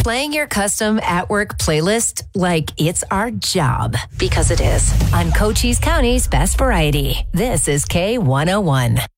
playing your custom at-work playlist like it's our job. Because it is. On Cochise County's Best Variety. This is K101.